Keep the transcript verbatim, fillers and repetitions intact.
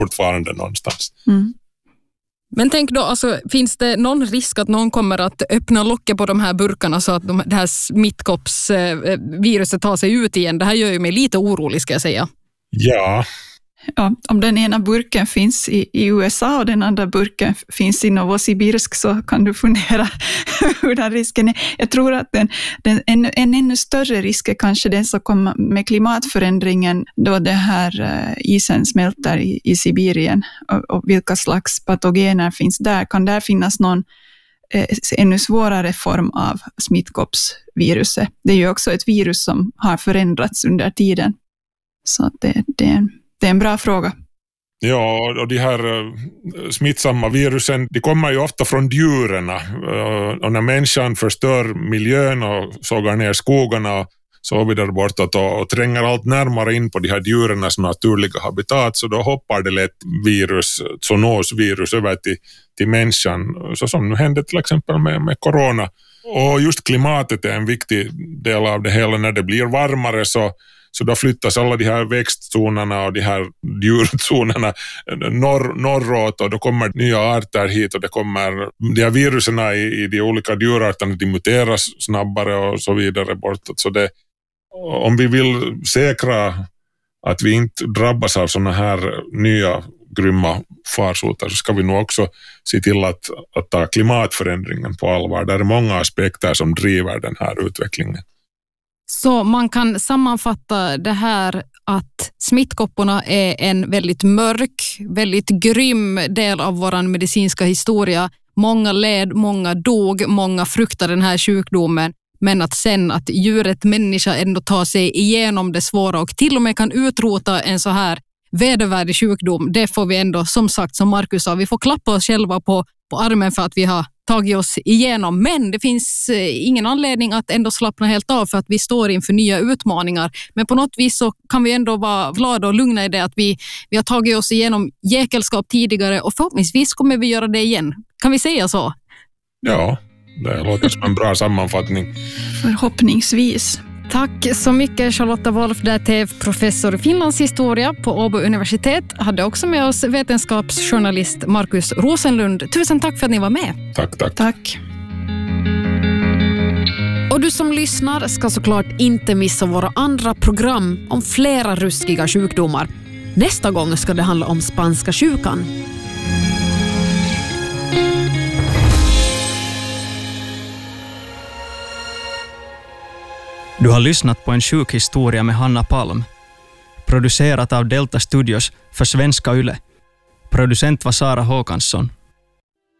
fortfarande någonstans. Mm. Men tänk då, alltså, finns det någon risk att någon kommer att öppna locket på de här burkarna så att de, det här smittkoppsviruset tar sig ut igen? Det här gör ju mig lite orolig, ska jag säga. Ja. Ja, om den ena burken finns i, i U S A och den andra burken finns i Novosibirsk så kan du fundera hur den risken är. Jag tror att den, den, en, en ännu större risk är kanske den som kommer med klimatförändringen då det här uh, isen smälter i, i Sibirien och, och vilka slags patogener finns där. Kan där finnas någon eh, ännu svårare form av smittkoppsviruset? Det är ju också ett virus som har förändrats under tiden. Så att det, det är en Det är en bra fråga. Ja, och de här smittsamma virusen, de kommer ju ofta från djuren. Och när människan förstör miljön och sågar ner skogarna och så vidare bortåt och, och tränger allt närmare in på de här djurens naturliga habitat, så då hoppar det lätt virus, zoonosvirus över till, till människan. Så som nu hände till exempel med, med corona. Och just klimatet är en viktig del av det hela. När det blir varmare så Så då flyttas alla de här växtzonerna och de här djurzonerna norr, norråt och då kommer nya arter hit och det kommer de här viruserna i, i de olika djurarterna, de muteras snabbare och så vidare bortåt. Så det, om vi vill säkra att vi inte drabbas av såna här nya grymma farsoter så ska vi nog också se till att, att ta klimatförändringen på allvar. Det är många aspekter som driver den här utvecklingen. Så man kan sammanfatta det här att smittkopporna är en väldigt mörk, väldigt grym del av vår medicinska historia. Många led, många dog, många fruktar den här sjukdomen. Men att sen att djuret människa ändå tar sig igenom det svåra och till och med kan utrota en så här vedervärdig sjukdom. Det får vi ändå, som sagt, som Markus sa, vi får klappa oss själva på, på armen för att vi har tagit oss igenom. Men det finns ingen anledning att ändå slappna helt av för att vi står inför nya utmaningar. Men på något vis så kan vi ändå vara glada och lugna i det att vi, vi har tagit oss igenom jäkelskap tidigare och förhoppningsvis kommer vi göra det igen. Kan vi säga så? Ja, det låter som en bra sammanfattning. Förhoppningsvis. Tack så mycket Charlotta Wolf, där T F-professor i Finlandshistoria på Åbo universitet. Hade också med oss vetenskapsjournalist Markus Rosenlund. Tusen tack för att ni var med. Tack, tack. Tack. Och du som lyssnar ska såklart inte missa våra andra program om flera ruskiga sjukdomar. Nästa gång ska det handla om spanska sjukan. Du har lyssnat på en sjukhistoria med Hanna Palm. Producerat av Delta Studios för Svenska Yle. Producent var Sara Håkansson.